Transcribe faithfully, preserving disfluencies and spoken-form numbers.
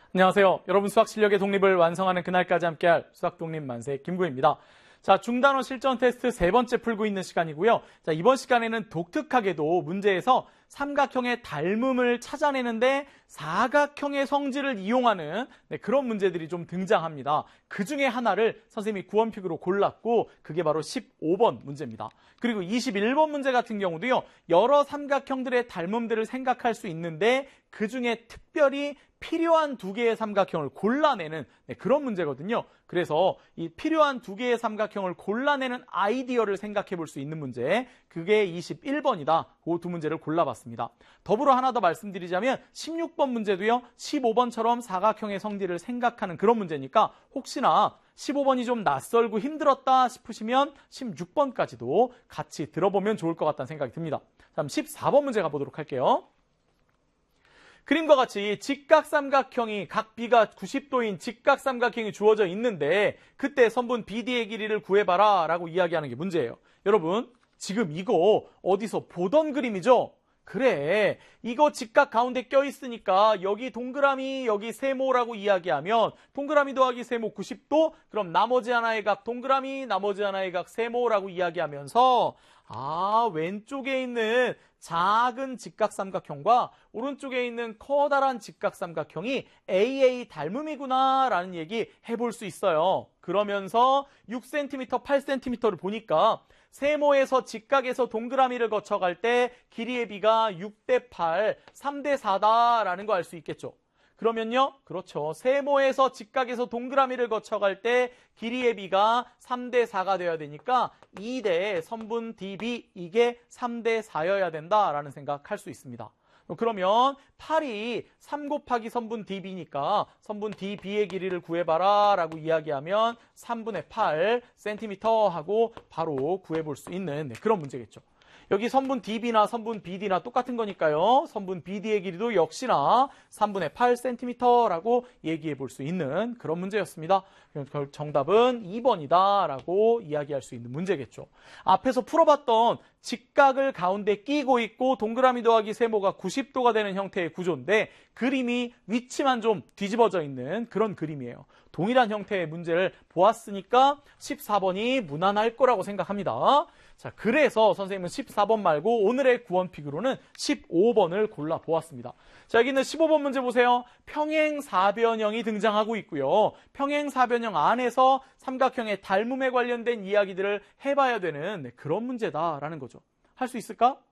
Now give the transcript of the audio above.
안녕하세요. 여러분 수학 실력의 독립을 완성하는 그날까지 함께할 수학 독립 만세 김구입니다. 자, 중단원 실전 테스트 세 번째 풀고 있는 시간이고요. 자, 이번 시간에는 독특하게도 문제에서 삼각형의 닮음을 찾아내는데 사각형의 성질을 이용하는 네, 그런 문제들이 좀 등장합니다. 그 중에 하나를 선생님이 구원픽으로 골랐고 그게 바로 십오 번 문제입니다. 그리고 이십일 번 문제 같은 경우도요. 여러 삼각형들의 닮음들을 생각할 수 있는데 그 중에 특별히 필요한 두 개의 삼각형을 골라내는 네, 그런 문제거든요. 그래서 이 필요한 두 개의 삼각형을 골라내는 아이디어를 생각해 볼 수 있는 문제, 그게 이십일 번이다. 그 두 문제를 골라봤습니다. 더불어 하나 더 말씀드리자면 십육 번 문제도요. 십오 번처럼 사각형의 성질을 생각하는 그런 문제니까 혹시나 십오 번이 좀 낯설고 힘들었다 싶으시면 십육 번까지도 같이 들어보면 좋을 것 같다는 생각이 듭니다. 다음 십사 번 문제 가보도록 할게요. 그림과 같이 직각삼각형이 각 B가 구십 도인 직각삼각형이 주어져 있는데 그때 선분 비디의 길이를 구해봐라 라고 이야기하는 게 문제예요. 여러분 지금 이거 어디서 보던 그림이죠? 그래, 이거 직각 가운데 껴있으니까 여기 동그라미 여기 세모라고 이야기하면 동그라미 더하기 세모 구십 도, 그럼 나머지 하나의 각 동그라미 나머지 하나의 각 세모라고 이야기하면서 아, 왼쪽에 있는 작은 직각삼각형과 오른쪽에 있는 커다란 직각삼각형이 에이에이 닮음이구나 라는 얘기 해볼 수 있어요. 그러면서 육 센티미터, 팔 센티미터를 보니까 세모에서 직각에서 동그라미를 거쳐갈 때 길이의 비가 육 대 팔, 삼 대 사다라는 거 알 수 있겠죠. 그러면요, 그렇죠. 세모에서 직각에서 동그라미를 거쳐갈 때 길이의 비가 삼 대 사가 되어야 되니까 이 대 선분 디비, 이게 삼 대 사여야 된다라는 생각할 수 있습니다. 그러면 팔이 삼 곱하기 선분 디비니까 선분 디비의 길이를 구해봐라 라고 이야기하면 삼분의 팔 센티미터 하고 바로 구해볼 수 있는 네, 그런 문제겠죠. 여기 선분 디비나 선분 비디나 똑같은 거니까요. 선분 비디의 길이도 역시나 삼분의 팔 센티미터라고 얘기해 볼 수 있는 그런 문제였습니다. 정답은 이 번이다 라고 이야기할 수 있는 문제겠죠. 앞에서 풀어봤던 직각을 가운데 끼고 있고 동그라미 더하기 세모가 구십 도가 되는 형태의 구조인데 그림이 위치만 좀 뒤집어져 있는 그런 그림이에요. 동일한 형태의 문제를 보았으니까 십사 번이 무난할 거라고 생각합니다. 자, 그래서 선생님은 십사 번 말고 오늘의 구원픽으로는 십오 번을 골라보았습니다. 자, 여기 있는 십오 번 문제 보세요. 평행사변형이 등장하고 있고요. 평행사변형 안에서 삼각형의 닮음에 관련된 이야기들을 해봐야 되는 네, 그런 문제다라는 거죠. 할 수 있을까?